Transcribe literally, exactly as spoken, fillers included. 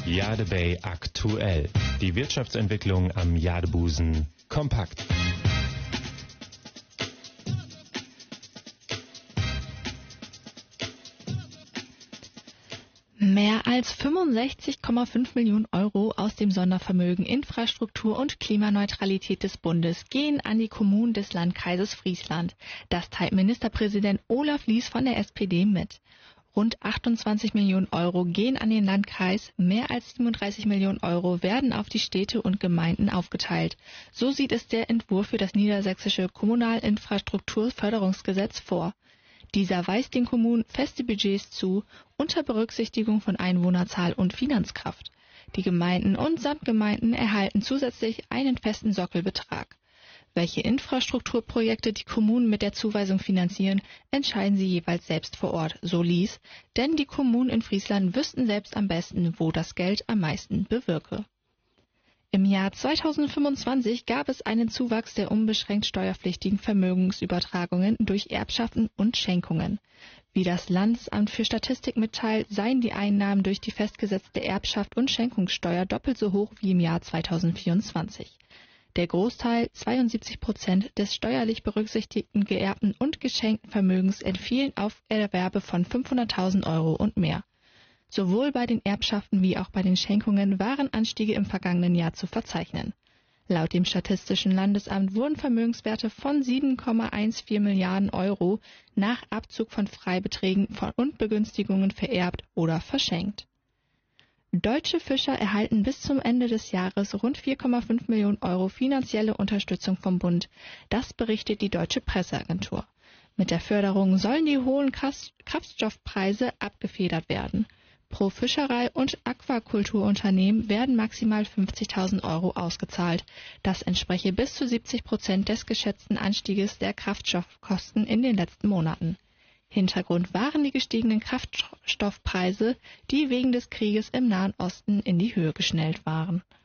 Jade Bay aktuell. Die Wirtschaftsentwicklung am Jadebusen kompakt. Mehr als fünfundsechzig Komma fünf Millionen Euro aus dem Sondervermögen Infrastruktur und Klimaneutralität des Bundes gehen an die Kommunen des Landkreises Friesland. Das teilt Ministerpräsident Olaf Lies von der S P D mit. Rund achtundzwanzig Millionen Euro gehen an den Landkreis, mehr als siebenunddreißig Millionen Euro werden auf die Städte und Gemeinden aufgeteilt. So sieht es der Entwurf für das niedersächsische Kommunalinfrastrukturförderungsgesetz vor. Dieser weist den Kommunen feste Budgets zu, unter Berücksichtigung von Einwohnerzahl und Finanzkraft. Die Gemeinden und Samtgemeinden erhalten zusätzlich einen festen Sockelbetrag. Welche Infrastrukturprojekte die Kommunen mit der Zuweisung finanzieren, entscheiden sie jeweils selbst vor Ort, so Lies, denn die Kommunen in Friesland wüssten selbst am besten, wo das Geld am meisten bewirke. Im Jahr zweitausendfünfundzwanzig gab es einen Zuwachs der unbeschränkt steuerpflichtigen Vermögensübertragungen durch Erbschaften und Schenkungen. Wie das Landesamt für Statistik mitteilt, seien die Einnahmen durch die festgesetzte Erbschaft und Schenkungssteuer doppelt so hoch wie im Jahr zweitausendvierundzwanzig. Der Großteil, zweiundsiebzig Prozent des steuerlich berücksichtigten geerbten und geschenkten Vermögens entfielen auf Erwerbe von fünfhunderttausend Euro und mehr. Sowohl bei den Erbschaften wie auch bei den Schenkungen waren Anstiege im vergangenen Jahr zu verzeichnen. Laut dem Statistischen Landesamt wurden Vermögenswerte von sieben Komma vierzehn Milliarden Euro nach Abzug von Freibeträgen und Begünstigungen vererbt oder verschenkt. Deutsche Fischer erhalten bis zum Ende des Jahres rund vier Komma fünf Millionen Euro finanzielle Unterstützung vom Bund. Das berichtet die Deutsche Presseagentur. Mit der Förderung sollen die hohen Kraftstoffpreise abgefedert werden. Pro Fischerei- und Aquakulturunternehmen werden maximal fünfzigtausend Euro ausgezahlt. Das entspreche bis zu siebzig Prozent des geschätzten Anstieges der Kraftstoffkosten in den letzten Monaten. Hintergrund waren die gestiegenen Kraftstoffpreise, die wegen des Krieges im Nahen Osten in die Höhe geschnellt waren.